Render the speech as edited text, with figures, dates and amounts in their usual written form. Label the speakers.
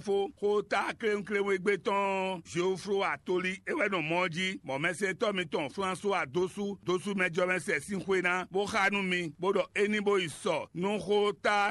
Speaker 1: fo ko ta krem egbe ton Geoffroy Atoli ewe no moji mo mese to mi ton François dosu mejo mese sinkwena bo khanu mi bodo eni bo iso no ko ta